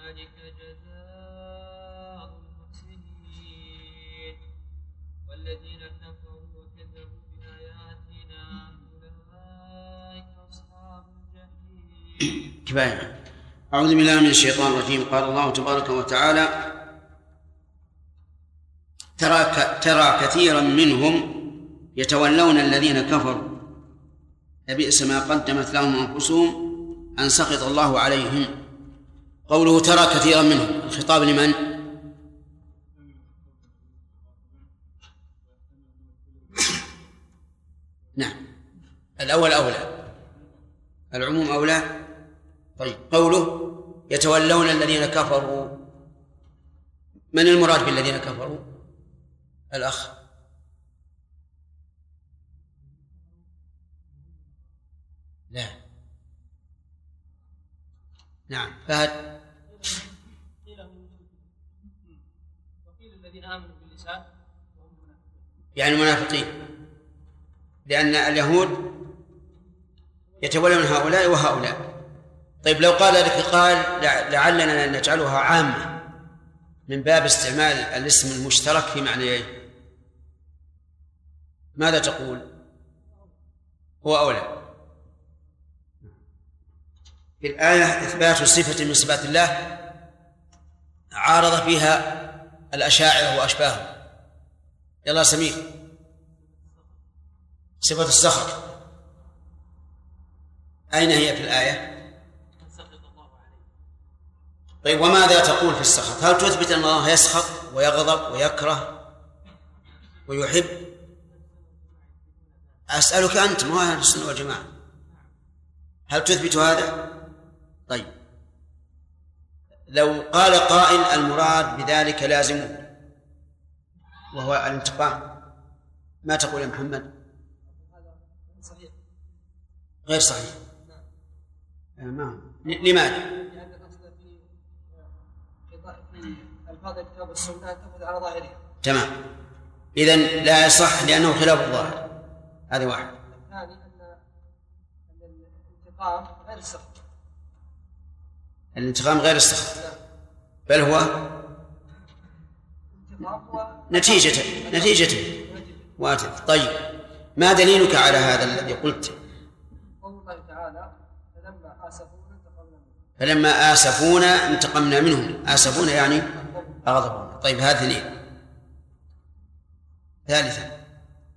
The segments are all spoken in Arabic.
ذلك جزاء المحسنين والذين كفروا وكذبوا بآياتنا أولئك أصحاب الجحيم. كفاية. أعوذ بالله من الشيطان الرجيم. قال الله تبارك وتعالى: ترى كثيرا منهم يتولون الذين كفروا لبئس ما قدمت لهم أنفسهم أن سخط الله عليهم. قوله ترى كثيرا منهم، الخطاب لمن؟ نعم، الأول أولى، العموم أولى. طيب، قوله يتولون الذين كفروا، من المراد بالذين كفروا؟ الأخ. لا. نعم، فهد. وقيل الذين آمنوا باللسان يعني المنافقين، لأن اليهود يتولون هؤلاء وهؤلاء. طيب، لو قال ذلك قال لعلنا نجعلها عامة من باب استعمال الاسم المشترك في معنيين، ماذا تقول؟ هو أولى. في الآية إثبات صفة من صفات الله عارض فيها الأشاعرة وأشباههم. يلا سمير، صفة السخط أين هي في الآية؟ طيب، وماذا تقول في السخط؟ هل تثبت أن الله يسخط ويغضب ويكره ويحب؟ أسألك أنت، ما أهل السنة والجماعة، هل تثبت هذا؟ طيب، لو قال قائل المراد بذلك لازم وهو الانتقام، ما تقول يا محمد؟ صحيح. غير صحيح. ما لماذا؟ لأن الأصل في ألفاظ الكتاب والسنة تأخذ على ظاهرها. تمام، إذن لا يصح لأنه خلاف الظاهر. هذا واحد. الثاني أن الانتقام غير السخط. الانتقام غير السخط، بل هو نتيجته واتف. طيب، ما دليلك على هذا الذي قلت؟ قول الله تعالى: فلما آسفونا انتقمنا منهم. آسفونا يعني أغضبونا. طيب، هذا اثنين. ثالثا،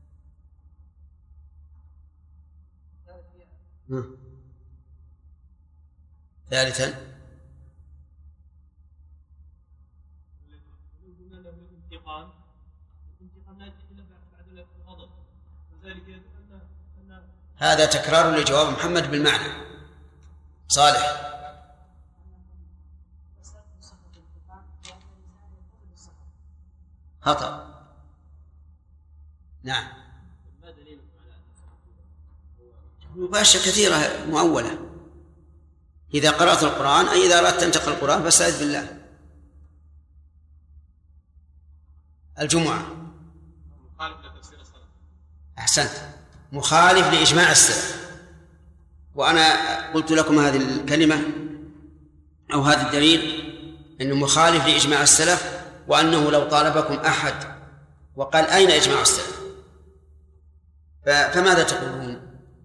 هذا تكرار لجواب محمد بالمعنى. صالح. خطأ. نعم، مباشرة كثيرة مؤولة. إذا قرأت القرآن أي إذا أردت أن تقرأ القرآن فاستعذ بالله. الجمعة مخالف لتفسير الصلاة. أحسنت، مخالف لإجماع السلف. وأنا قلت لكم هذه الكلمة أو هذا الدليل أنه مخالف لإجماع السلف، وأنه لو طالبكم أحد وقال أين إجماع السلف فماذا تقولون؟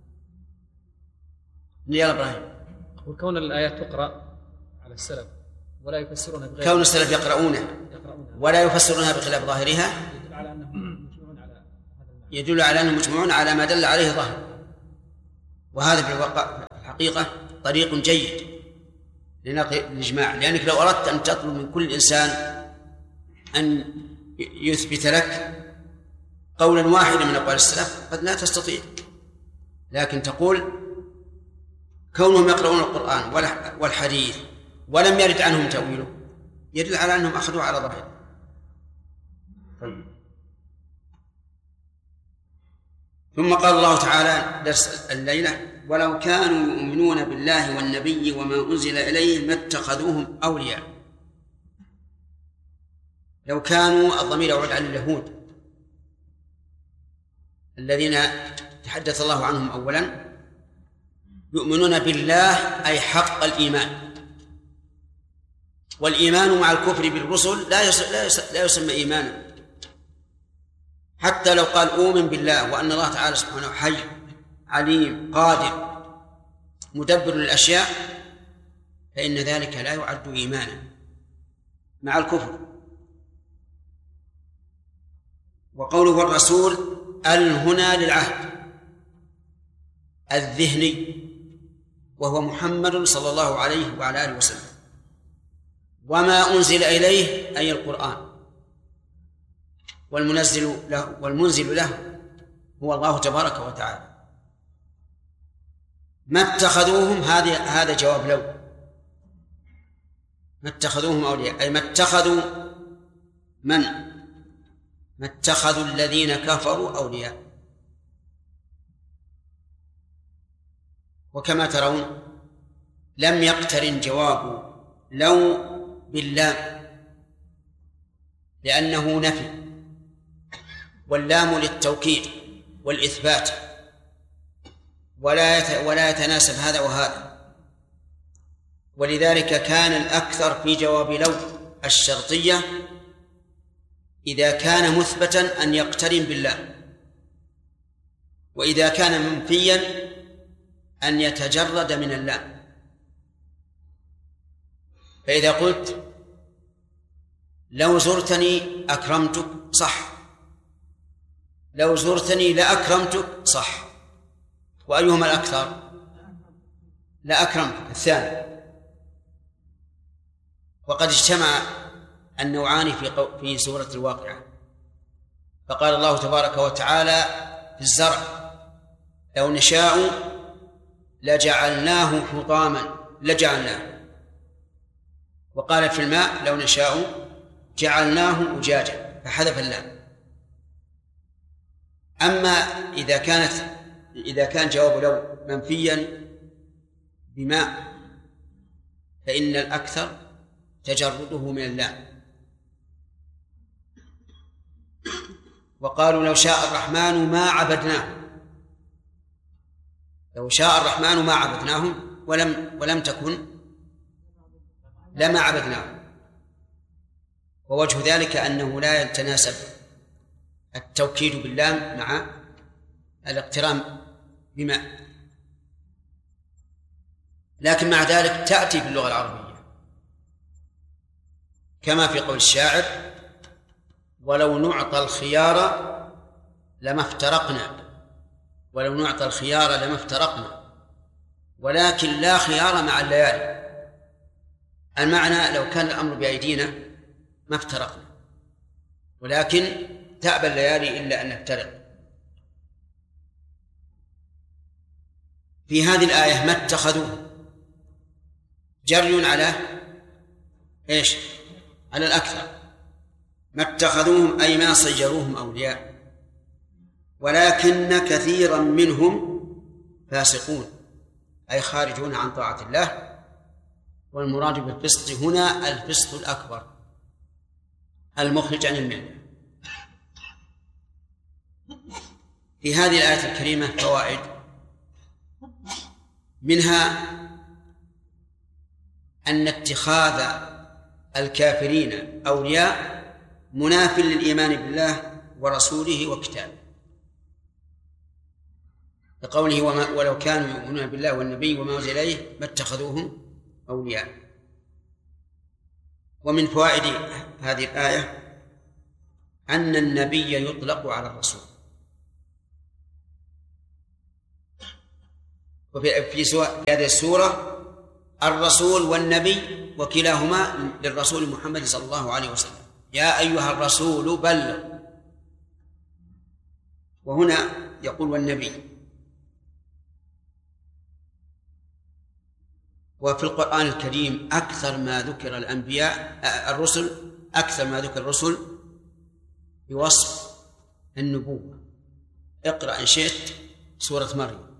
يا إبراهيم. وكون الآيات تقرأ على السلف ولا يفسرونها بغير، كون السلف يقرؤونها ولا يفسرونها بخلاف ظاهرها يدل على أنهم مجمعون على ما دل عليه ظاهر. وهذا في الحقيقة طريق جيد لنقل الإجماع، لأنك لو أردت أن تطلب من كل إنسان أن يثبت لك قولا واحدا من أقوال السلف قد لا تستطيع، لكن تقول كونهم يقرؤون القرآن والحديث ولم يرد عنهم تأويله يدل على أنهم أخذوا على ظاهره. ثم قال الله تعالى درس الليلة: ولو كانوا يؤمنون بالله والنبي وما أنزل إليه ما اتخذوهم أولياء. لو كانوا، الضمير يعود على اليهود الذين تحدث الله عنهم أولا، يؤمنون بالله أي حق الإيمان، والإيمان مع الكفر بالرسل لا يسمى إيمانا. حتى لو قال أؤمن بالله وأن الله تعالى سبحانه حي عليم قادر مدبر للأشياء، فإن ذلك لا يعد إيمانا مع الكفر. وقوله الرسول هنا للعهد الذهني، وهو محمد صلى الله عليه وعلى آله وسلم، وما أنزل إليه أي القرآن، والمنزل له هو الله تبارك وتعالى. ما اتخذوهم، هذا جواب لو. ما اتخذوهم أولياء أي ما اتخذوا ما اتخذوا الذين كفروا أولياء. وكما ترون لم يقترن جواب لو باللام لأنه نفي، واللام للتوكيد والإثبات، ولا يتناسب هذا وهذا. ولذلك كان الأكثر في جواب لو الشرطية إذا كان مثبتا أن يقترن بالله، وإذا كان منفيا أن يتجرد من اللام. فإذا قلت لو زرتني أكرمتك صح، لو زرتني لأكرمتك صح، وأيهما الأكثر؟ لأكرمتك الثاني. وقد اجتمع النوعان في سورة الواقعة، فقال الله تبارك وتعالى في الزرع لو نشاء لجعلناه حطاما لجعلناه، وقال في الماء لو نشاء جعلناه أجاجا فحذف اللام. أما إذا كان جواب لو منفيا بماء فإن الأكثر تجرده من اللام. وقالوا لو شاء الرحمن ما عبدناه، لو شاء الرحمن ما عبدناهم ولم تكن لما عبدناهم. ووجه ذلك أنه لا يتناسب التوكيد باللام مع الاقتران بما، لكن مع ذلك تأتي في اللغة العربية كما في قول الشاعر ولو نعطى الخيار لما افترقنا، ولو نعطى الخيار لما افترقنا ولكن لا خيار مع الليالي. المعنى لو كان الأمر بأيدينا ما افترقنا، ولكن تأبى الليالي إلا أن نفترق. في هذه الآية ما اتخذوا جري على إيش؟ على الأكثر. ما اتخذوهم أي ما صيروهم أولياء، ولكن كثيرا منهم فاسقون أي خارجون عن طاعة الله. والمراد بالفسق هنا الفسق الأكبر المخرج عن الملة. في هذه الآية الكريمة فوائد، منها أن اتخاذ الكافرين أولياء مناف للإيمان بالله ورسوله وكتابه، لقوله ولو كانوا يؤمنون بالله والنبي وما أنزل إليه ما اتخذوهم أولياء. ومن فوائد هذه الآية أن النبي يطلق على الرسول، وفي هذه السورة الرسول والنبي وكلاهما للرسول محمد صلى الله عليه وسلم، يا أيها الرسول بلغ. وهنا يقول والنبي. وفي القرآن الكريم أكثر ما ذكر الرسل أكثر ما ذكر الرسل بوصف النبوة. اقرأ إن شئت سورة مريم،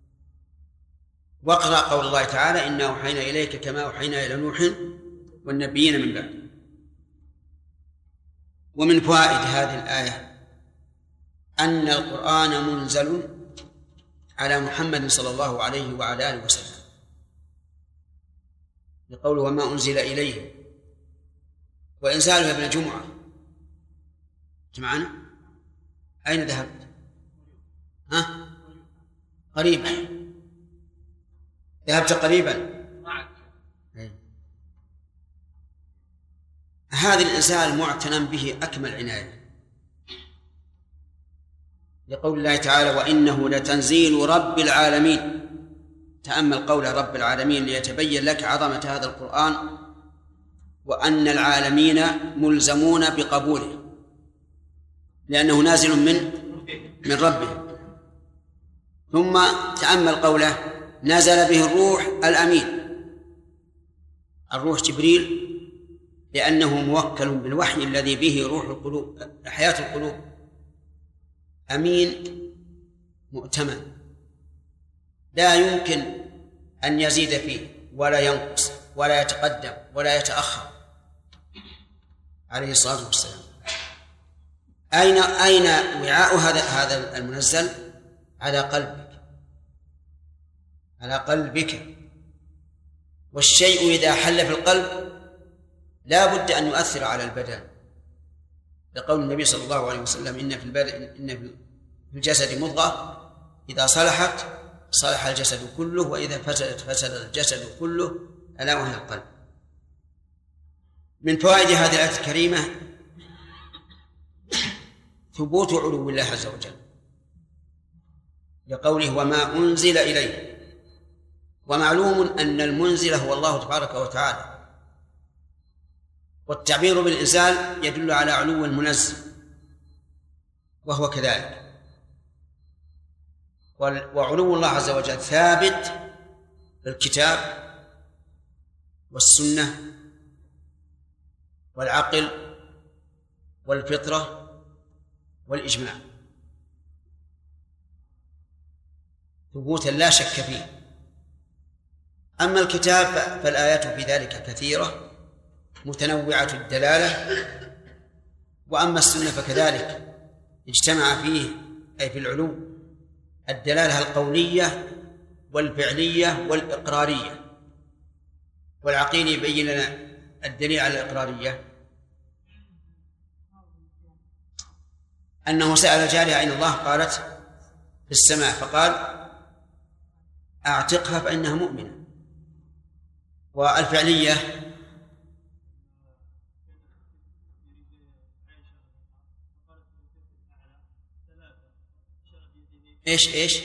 واقرأ قول الله تعالى إنا أوحينا إليك كما أوحينا إلى نوح والنبيين من بعد. ومن فوائد هذه الآية أن القرآن منزل على محمد صلى الله عليه وعلى آله وسلم، لقوله وما أنزل إليه وإنزاله ابن الجمعة. معنا؟ أين ذهبت؟ ها؟ قريبا، ذهبت قريبا. هذا الإنسان معتنى به أكمل عناية، لقول الله تعالى: وإنه لتنزيل رب العالمين. تأمل قول رب العالمين ليتبين لك عظمة هذا القرآن، وأن العالمين ملزمون بقبوله لأنه نازل من ربه. ثم تأمل قوله: نزل به الروح الأمين. الروح جبريل، لأنه موكل بالوحي الذي به روح القلوب، حياة القلوب. أمين مؤتمن، لا يمكن أن يزيد فيه ولا ينقص ولا يتقدم ولا يتأخر عليه الصلاة والسلام. أين وعاء هذا المنزل؟ على قلبك، على قلبك. والشيء إذا حل في القلب لا بد أن يؤثر على البدن، لقول النبي صلى الله عليه وسلم: إن في الجسد مضغة إذا صلحت صلح الجسد كله، وإذا فسدت فسد الجسد كله، ألا وهي القلب. من فوائد هذه الآية الكريمة ثبوت علو الله عز وجل، لقوله: وما أنزل إليه. ومعلوم أن المنزل هو الله تبارك وتعالى، والتعبير بالإنزال يدل على علو المنزل، وهو كذلك. وعلو الله عز وجل ثابت بالكتاب والسنة والعقل والفطرة والإجماع، ثبوتا لا شك فيه. أما الكتاب فالآيات في ذلك كثيرة متنوعة الدلالة، وأما السنة فكذلك اجتمع فيه، أي في العلو، الدلالة القولية والفعلية والإقرارية. والعقيل يبين لنا الدليل على الإقرارية، أنه سأل جارية أين الله؟ قالت: في السماء. فقال: أعتقها فإنها مؤمنة. والفعلية إيش؟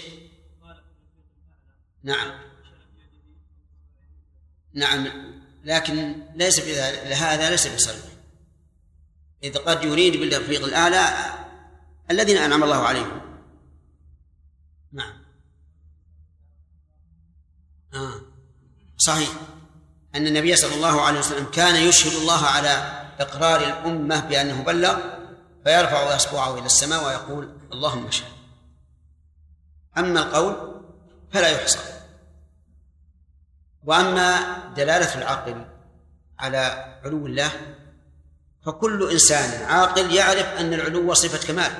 نعم، لكن ليس هذا ليس بصريح، إذ قد يريد بالرفيق الأعلى الذين أنعم الله عليهم. نعم، صحيح أن النبي صلى الله عليه وسلم كان يشهد الله على إقرار الأمة بأنه بلغ، فيرفع أصبعه إلى السماء ويقول: اللهم اشهد. أما القول فلا يحصى. وأما دلالة العقل على علو الله، فكل إنسان عاقل يعرف أن العلو صفة كمال،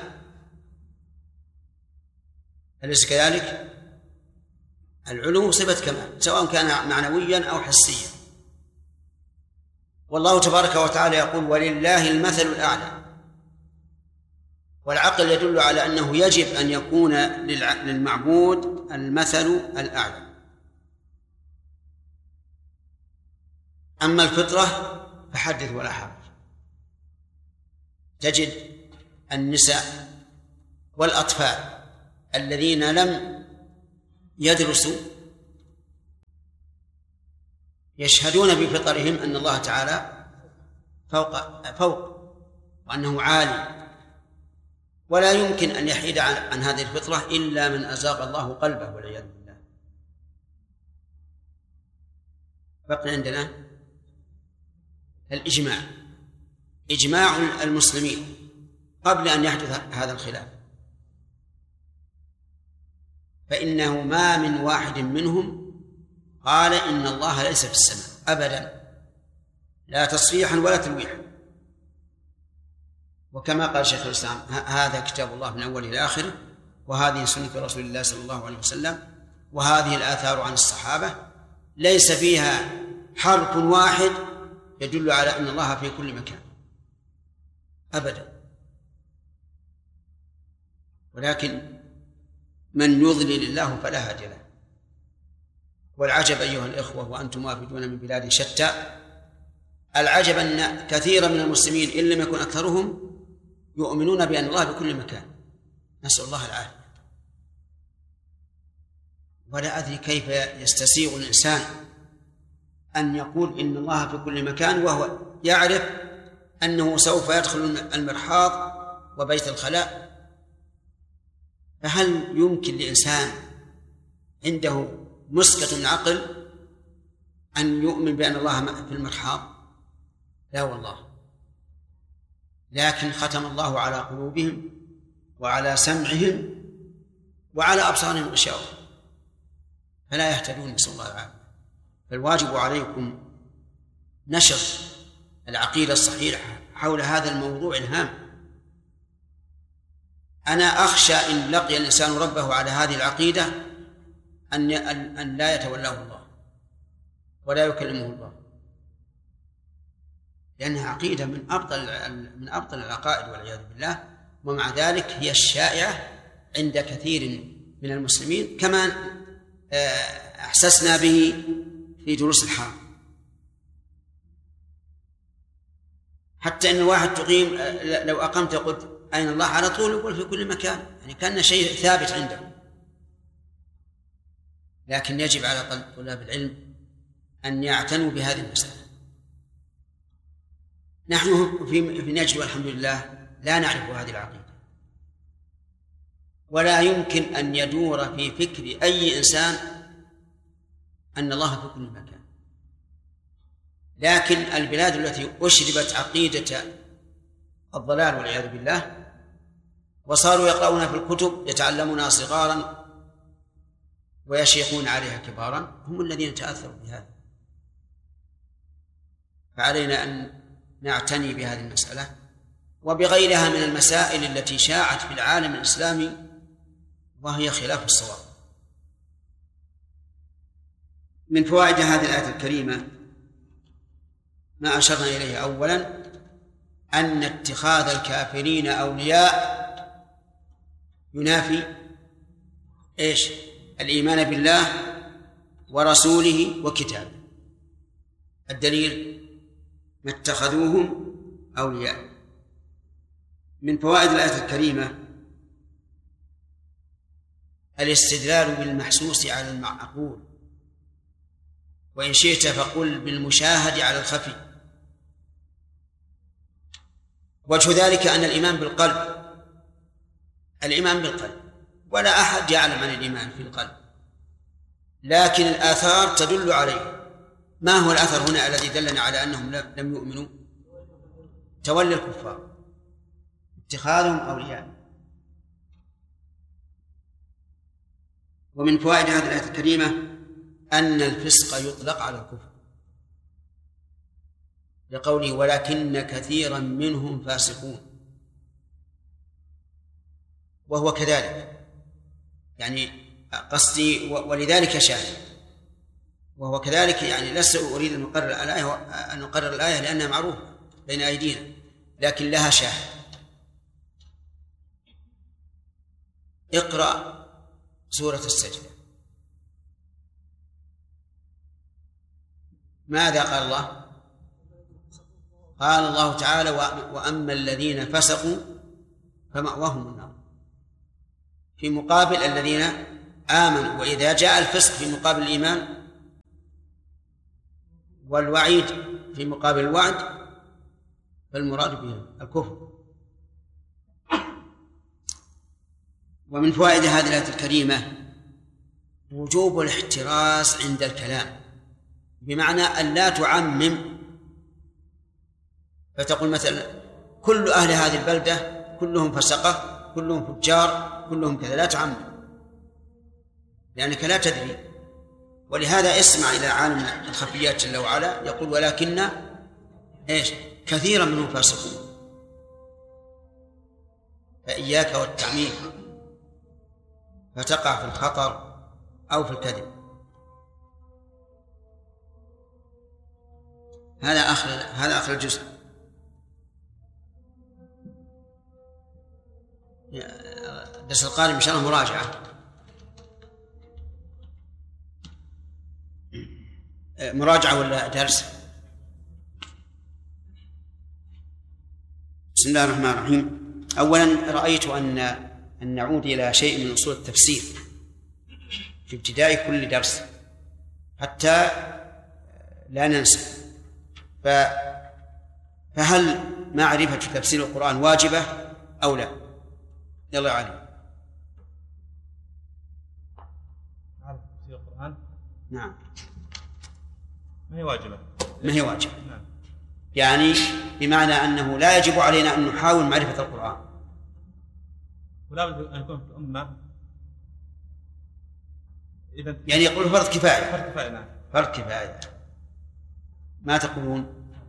أليس كذلك؟ العلو صفة كمال، سواء كان معنويا أو حسيا. والله تبارك وتعالى يقول: ولله المثل الأعلى. والعقل يدل على أنه يجب أن يكون للمعبود المثل الأعلى. أما الفطرة فحدث ولا حرج، تجد النساء والأطفال الذين لم يدرسوا يشهدون بفطرهم أن الله تعالى فوق وأنه عالي، ولا يمكن أن يحيد عن هذه الفطرة إلا من أزاغ الله قلبه والعياذ بالله. بقي عندنا الإجماع، إجماع المسلمين قبل أن يحدث هذا الخلاف، فإنه ما من واحد منهم قال إن الله ليس في السماء أبدا، لا تصريحا ولا تلويحا. وكما قال شيخ الإسلام: هذا كتاب الله من أوله إلى آخره، وهذه سنة رسول الله صلى الله عليه وسلم، وهذه الآثار عن الصحابة، ليس فيها حرف واحد يدل على أن الله في كل مكان. أبدا. ولكن من يضلل الله فلا هادي له. والعجب أيها الإخوة وأنتم وافدون من بلاد شتى، العجب أن كثيرا من المسلمين إن لم يكن أكثرهم يؤمنون بأن الله بكل مكان، نسأل الله العافية. ولا أدري كيف يستسيغ الإنسان أن يقول إن الله في كل مكان وهو يعرف أنه سوف يدخل المرحاض وبيت الخلاء. فهل يمكن لإنسان عنده مسكة عقل أن يؤمن بأن الله في المرحاض؟ لا والله. لكن ختم الله على قلوبهم وعلى سمعهم وعلى أبصارهم غشاوة فلا يهتدون، نسأل الله العافية. فالواجب عليكم نشر العقيدة الصحيحة حول هذا الموضوع الهام. أنا أخشى إن لقي الإنسان ربه على هذه العقيدة أن لا يتولاه الله ولا يكلمه الله، لأنها عقيدة من أبطل العقائد والعياذ بالله. ومع ذلك هي الشائعة عند كثير من المسلمين كما أحسسنا به في دروس الحرم. حتى أن الواحد تقيم لو أقمت قلت أين الله على طول يقول في كل مكان، يعني كان شيء ثابت عنده. لكن يجب على طلاب العلم أن يعتنوا بهذه المسألة. نحن في نجد والحمد لله لا نعرف هذه العقيدة، ولا يمكن أن يدور في فكر أي إنسان أن الله في كل مكان. لكن البلاد التي أشربت عقيدة الضلال والعياذ بالله وصاروا يقرؤون في الكتب يتعلمونها صغارا ويشيخون عليها كبارا هم الذين تأثروا بهذا. فعلينا أن نعتني بهذه المسألة وبغيرها من المسائل التي شاعت في العالم الإسلامي وهي خلاف الصواب. من فوائد هذه الآية الكريمة ما أشرنا إليه أولا أن اتخاذ الكافرين أولياء ينافي إيش؟ الإيمان بالله ورسوله وكتابه. الدليل ما اتخذوهم أولياء. من فوائد الآية الكريمة الاستدلال بالمحسوس على المعقول، وإن شئت فقل بالمشاهد على الخفي. وجه ذلك أن الإيمان بالقلب ولا أحد يعلم عن الإيمان في القلب، لكن الآثار تدل عليه. ما هو الأثر هنا الذي دلنا على أنهم لم يؤمنوا؟ تولي الكفار، اتخاذهم أولياء. ومن فوائد هذه الآية الكريمة أن الفسق يطلق على الكفر لقوله ولكن كثيرا منهم فاسقون، وهو كذلك، يعني قصدي ولذلك شاهد، وهو كذلك، يعني لست أريد أن نقرر الآية لأنها معروفة بين أيدينا، لكن لها شاهد. اقرأ سورة السجدة، ماذا قال الله؟ قال الله تعالى وأما الذين فسقوا فمأواهم النار، في مقابل الذين آمنوا. وإذا جاء الفسق في مقابل الإيمان والوعيد في مقابل الوعد فالمراد به الكفر. ومن فوائد هذه الآية الكريمة وجوب الاحتراز عند الكلام، بمعنى أن لا تعمم فتقول مثلا كل أهل هذه البلدة كلهم فسقة، كلهم فجار، كلهم كذا، لا تعمم لأنك لا تدري. ولهذا اسمع إلى عالم الخفيات جل وعلا يقول ولكن إيش؟ كثيرا منهم فاسقون. فإياك والتعميم فتقع في الخطر أو في الكذب. هذا آخر الجزء. الدرس القادم إن شاء الله مراجعة. مراجعة ولا درس؟ بسم الله الرحمن الرحيم. أولا رأيت أن نعود إلى شيء من أصول التفسير في ابتداء كل درس حتى لا ننسى. فهل معرفة تفسير القرآن واجبة أو لا؟ يلا يا علي. معرفة تفسير القرآن؟ نعم. ما هي واجبة. ما هي واجبة. نعم. يعني بمعنى أنه لا يجب علينا أن نحاول معرفة القرآن. ولا بد أن يكون في الأمة إذا يعني يقول فرض كفاية. فرض كفاية. نعم. فرض كفاية. ما تقولون؟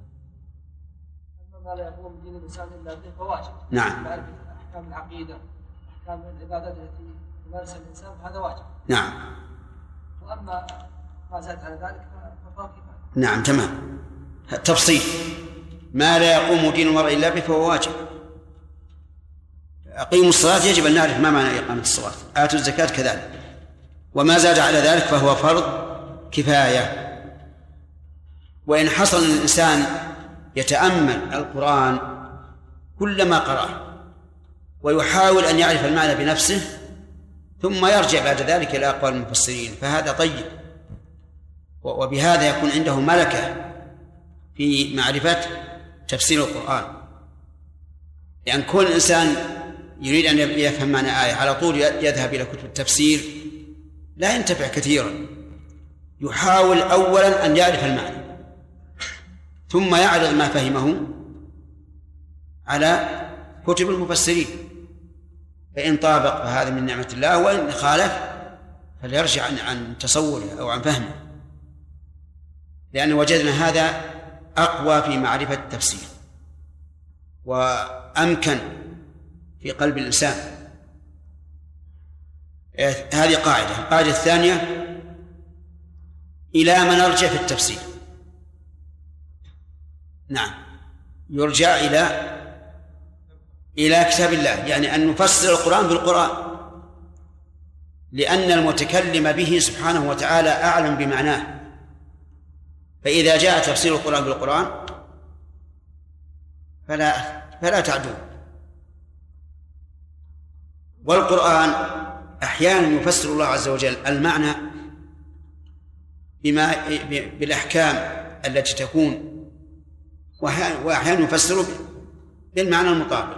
ما لا يقوم دين الإنسان إلا به فواجب. نعم. معرفة أحكام العقيدة، أحكام العبادات التي يمارسها الإنسان فهذا واجب. نعم. وأما ما زاد على ذلك ففرض كفاية. نعم تمام. التفصيل ما لا يقوم دين المرء إلا به فهو واجب. أقيموا الصلاة يجب أن نعرف ما معنى إقامة الصلاة. آتوا الزكاة كذلك. وما زاد على ذلك فهو فرض كفاية. وإن حصل الإنسان يتأمل القرآن كلما قرأه ويحاول أن يعرف المعنى بنفسه ثم يرجع بعد ذلك إلى أقوال المفسرين فهذا طيب، وبهذا يكون عنده ملكة في معرفة تفسير القرآن. لأن كل إنسان يريد أن يفهم معنى آية على طول يذهب إلى كتب التفسير لا ينتفع كثيرا. يحاول أولا أن يعرف المعنى ثم يعرض ما فهمه على كتب المفسرين، فإن طابق فهذا من نعمة الله، وإن خالف فليرجع عن تصوره أو عن فهمه، لأن وجدنا هذا أقوى في معرفة التفسير وأمكن في قلب الإنسان. هذه قاعدة. القاعدة الثانية إلى ما نرجع في التفسير. نعم يرجع إلى كتاب الله، يعني أن نفسر القرآن بالقرآن، لأن المتكلم به سبحانه وتعالى أعلم بمعناه. فإذا جاء تفسير القرآن بالقرآن فلا تعدون. والقرآن أحيانا يفسر الله عز وجل المعنى بالأحكام التي تكون، وأحيانا يفسر بالمعنى المطابق.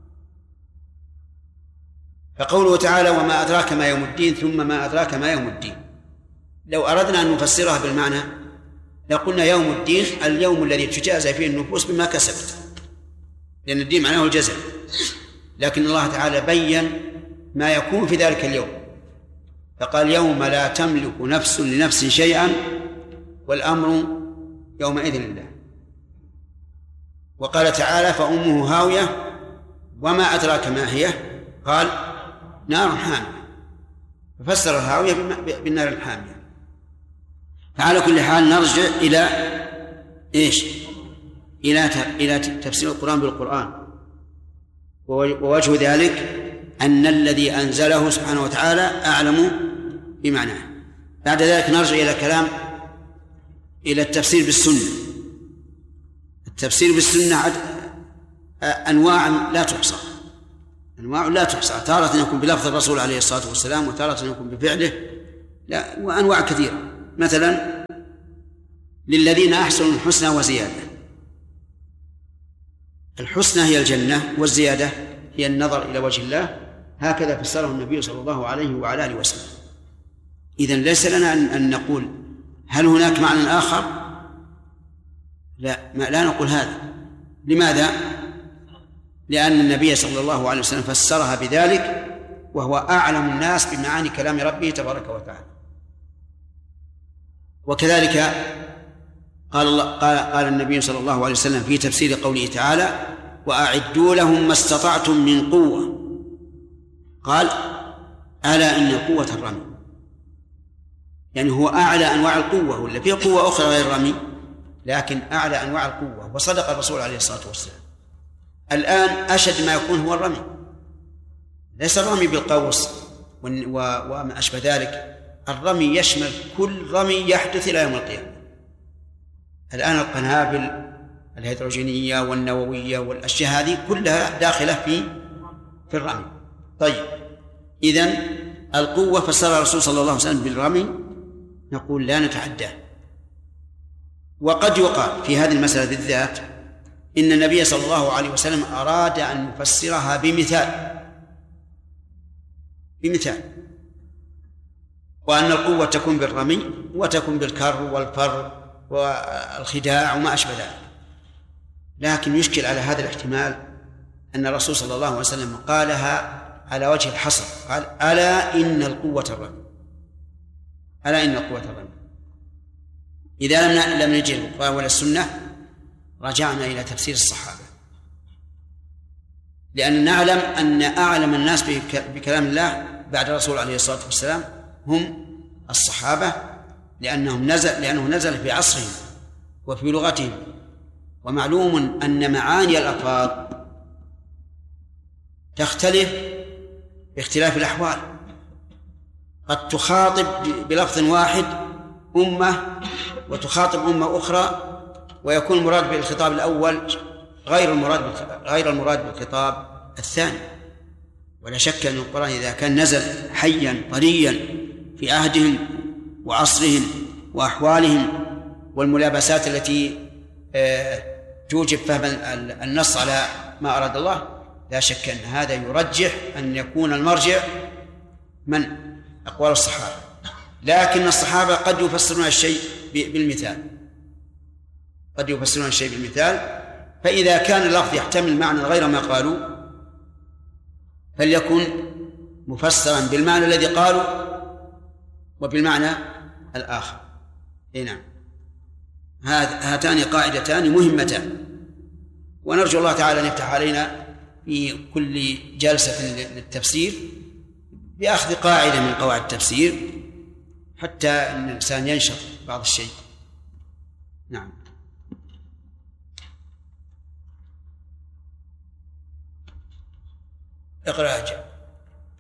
فقوله تعالى وما أدراك ما يوم الدين ثم ما أدراك ما يوم الدين، لو أردنا أن نفسرها بالمعنى لقلنا يوم الدين اليوم الذي تجازى فيه النفوس بما كسبت، لأن الدين معناه الجزاء. لكن الله تعالى بين ما يكون في ذلك اليوم فقال يوم لا تملك نفس لنفس شيئا والأمر يومئذ لله. وقال تعالى فأمه هاوية وما أدراك ما هي، قال نار حامية، ففسر الهاوية بالنار الحامية. فعلى كل حال نرجع إلى إيش؟ إلى تفسير القرآن بالقرآن. ووجه ذلك أن الذي أنزله سبحانه وتعالى أعلم بمعناه. بعد ذلك نرجع إلى إلى التفسير بالسنة. التفسير بالسنة أنواع لا تحصى، أنواع لا تحصى. تارة يكون بلفظ الرسول عليه الصلاة والسلام، وتارة يكون بفعله، لا وأنواع كثيرة. مثلا للذين أحسنوا الحسنى وزيادة. الحسنى هي الجنة والزيادة هي النظر إلى وجه الله، هكذا فسره النبي صلى الله عليه وعلى آله وسلم. إذن ليس لنا أن نقول هل هناك معنى آخر؟ لا نقول هذا. لماذا؟ لأن النبي صلى الله عليه وسلم فسرها بذلك وهو أعلم الناس بمعاني كلام ربه تبارك وتعالى. وكذلك قال النبي صلى الله عليه وسلم في تفسير قوله تعالى وأعدوا لهم ما استطعتم من قوة، قال ألا إن القوة الرمي، يعني هو أعلى أنواع القوة، ولا في قوة أخرى غير الرمي، لكن أعلى أنواع القوة. وصدق الرسول عليه الصلاة والسلام. الآن أشد ما يكون هو الرمي، ليس الرمي بالقوس وما أشبه ذلك، الرمي يشمل كل رمي يحدث إلى يوم القيامة. الآن القنابل الهيدروجينية والنووية والأشياء هذه كلها داخلة في الرمي. طيب، إذن القوة فسرها الرسول صلى الله عليه وسلم بالرمي، نقول لا نتعداه. وقد يقال في هذه المسألة بالذات إن النبي صلى الله عليه وسلم أراد أن يفسرها بمثال، وأن القوة تكون بالرمي وتكون بالكر والفر والخداع وما أشبه ذلك. لكن يشكل على هذا الاحتمال أن الرسول صلى الله عليه وسلم قالها على وجه الحصر، قال ألا إن القوة الرمي، ألا إن القوة الرمي. إذا لم نجد القرآن ولا السنة رجعنا إلى تفسير الصحابة، لأن نعلم أن أعلم الناس بكلام الله بعد الرسول عليه الصلاة والسلام هم الصحابة، لأنه نزل في عصرهم وفي لغتهم. ومعلوم أن معاني الألفاظ تختلف باختلاف الأحوال، قد تخاطب بلفظ واحد أمة وتخاطب أمة أخرى، ويكون المراد بالخطاب الأول غير المراد بالخطاب الثاني. ولا شك أن القرآن إذا كان نزل حيا طريا في عهدهم وعصرهم وأحوالهم والملابسات التي توجب فهم النص على ما أراد الله، لا شك أن هذا يرجح أن يكون المرجع من أقوال الصحابة. لكن الصحابة قد يفسرون الشيء بالمثال، فإذا كان اللفظ يحتمل معنى غير ما قالوا فليكن مفسرا بالمعنى الذي قالوا وبالمعنى الآخر. نعم، هاتان قاعدتان مهمتان، ونرجو الله تعالى أن يفتح علينا في كل جلسة للتفسير بأخذ قاعدة من قواعد التفسير حتى أن الإنسان ينشط بعض الشيء. نعم. اقرأ.